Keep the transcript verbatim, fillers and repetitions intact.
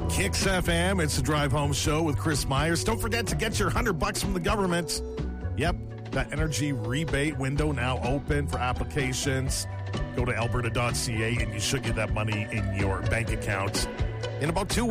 Kicks F M, it's the Drive Home Show with Chris Myers. Don't forget to get your one hundred bucks from the government. Yep, that energy rebate window now open for applications. Go to alberta dot c a and you should get that money in your bank account in about two